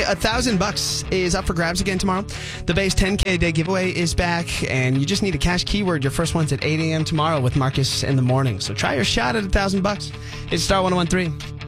$1,000 is up for grabs again tomorrow. The base 10K day giveaway is back, and you just need a cash keyword. Your first one's at 8 a.m. tomorrow with Marcus in the morning. So try your shot at $1,000. It's Star 101.3.